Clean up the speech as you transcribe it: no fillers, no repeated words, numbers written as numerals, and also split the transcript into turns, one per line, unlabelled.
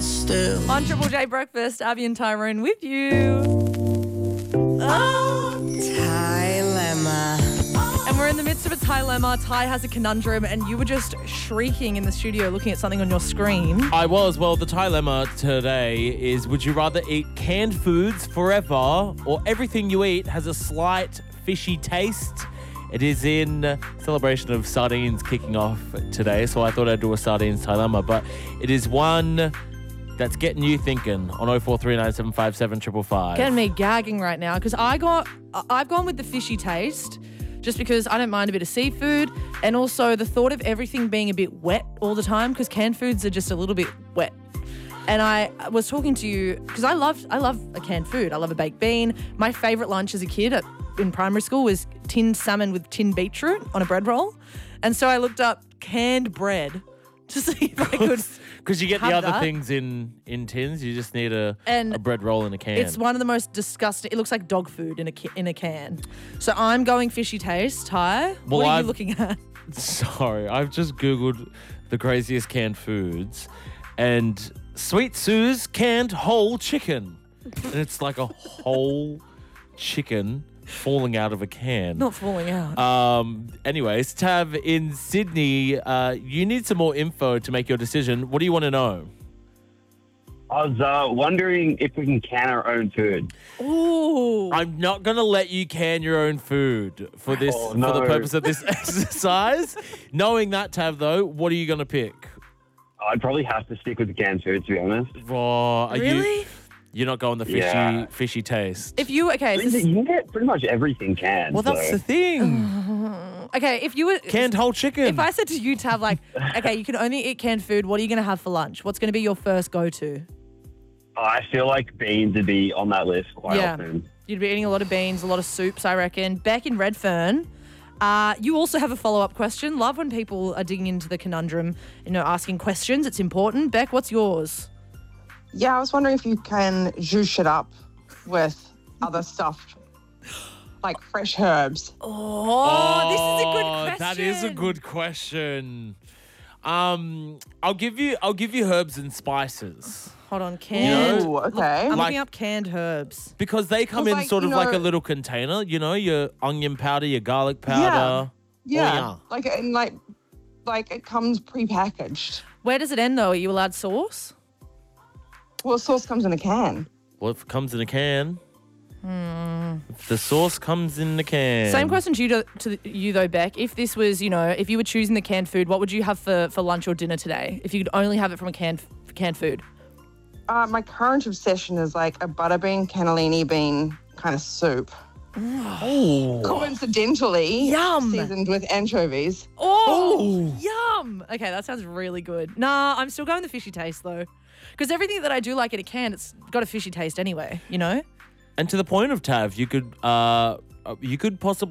still.
On Triple J Breakfast, Abby and Tyrone with you.
Dilemma.
And we're in the midst of a dilemma. Ty has a conundrum and you were just shrieking in the studio looking at something on your screen.
I was. Well, the dilemma today is, would you rather eat canned foods forever or everything you eat has a slight fishy taste? It is in celebration of sardines kicking off today, so I thought I'd do a sardines dilemma, but it is one that's getting you thinking on 0439757555.
Getting me gagging right now because I've gone with the fishy taste just because I don't mind a bit of seafood and also the thought of everything being a bit wet all the time because canned foods are just a little bit wet. And I was talking to you because I love a canned food. I love a baked bean. My favourite lunch as a kid in primary school was tinned salmon with tinned beetroot on a bread roll. And so I looked up canned bread to see if I could.
Because you get the
have
other
that.
things in tins. You just need a
And
bread roll in a can.
It's one of the most disgusting. It looks like dog food in a can. So I'm going fishy taste. Ty,
Well,
what are you
I've-
looking at?
Sorry, I've just Googled the craziest canned foods and Sweet Sue's canned whole chicken. And it's like a whole chicken falling out of a can.
Not falling out.
Anyways, Tav, in Sydney, you need some more info to make your decision. What do you want to know?
I was wondering if we can can our own food.
Ooh.
I'm not going to let you can your own food for this
Oh,
for the
no.
purpose of this exercise. Knowing that, Tav, though, what are you going to pick?
I'd probably have to stick with the canned food, to be honest.
Oh, are
Really?
You're not going the
Yeah.
fishy taste.
If you okay,
You can get pretty much everything canned.
Well, that's
so.
the thing.
okay. If you were
Canned whole chicken.
if I said to you, Tav, like, okay, you can only eat canned food. What are you going to have for lunch? What's going to be your first go-to?
I feel like beans would be on that list quite often.
You'd be eating a lot of beans, a lot of soups, I reckon. Beck in Redfern, you also have a follow-up question. Love when people are digging into the conundrum, asking questions. It's important. Beck, what's yours?
Yeah, I was wondering if you can zhoosh it up with other stuff, like fresh herbs.
Oh, this is a good question.
That is a good question. I'll give you herbs and spices
Hold on, canned.
Ooh, okay.
I'm
Like-
looking up canned herbs.
because they come in
Like,
sort of
you
like a
know-
little container. You know, your onion powder, your garlic powder.
Yeah,
Oh,
like it comes prepackaged.
Where does it end, though? Are you allowed sauce?
Well, sauce comes in a can.
Well, if it comes in a can. If the sauce comes in the can.
Same question to you though, Beck. If this was, if you were choosing the canned food, what would you have for lunch or dinner today? If you could only have it from a canned food.
My current obsession is like a butterbean cannellini bean kind of soup.
Oh.
Coincidentally,
Yum.
seasoned with anchovies.
Oh, yum. Okay, that sounds really good. Nah, I'm still going the fishy taste though. Because everything that I do like in a can, it's got a fishy taste anyway,
And to the point of Tav, you could possibly